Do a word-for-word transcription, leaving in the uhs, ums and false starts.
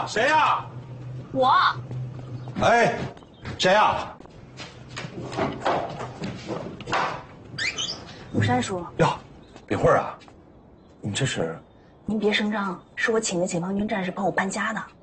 呀？谁呀？ 我。 哎，谁呀？ 武山叔。 哟，李慧啊，你这是？ 您别声张，是我请的解放军战士帮我搬家的。